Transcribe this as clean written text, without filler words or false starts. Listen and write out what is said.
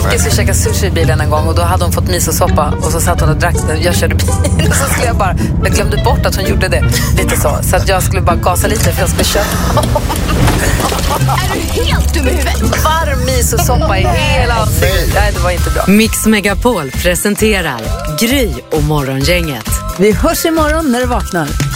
Vicky skulle käka sushi i bilen en gång och då hade hon fått misosoppa och så satt hon och drack den. Jag körde bilen och så skulle jag glömde bort att hon gjorde det. Lite så att jag skulle bara gasa lite för jag skulle köra. Är du helt dum i huvudet? Varm misosoppa i hela ansiktet. Nej, det var inte bra. Mix Megapol presenterar Gry och Morgongänget. Vi hörs imorgon när du vaknar.